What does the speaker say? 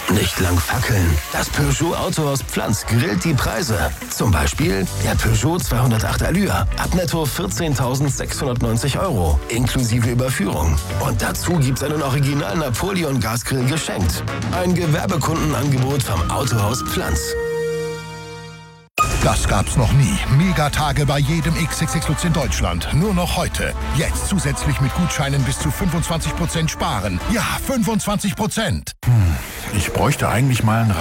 Nicht lang fackeln. Das Peugeot Autohaus Pflanz grillt die Preise. Zum Beispiel der Peugeot 208 Allure ab netto 14.690 €, inklusive Überführung. Und dazu gibt's einen Original Napoleon Gasgrill geschenkt. Ein Gewerbekundenangebot vom Autohaus Pflanz. Das gab's noch nie. Megatage bei jedem XXX Lutz in Deutschland. Nur noch heute. Jetzt zusätzlich mit Gutscheinen bis zu 25% sparen. Ja, 25%. Ich bräuchte eigentlich mal ein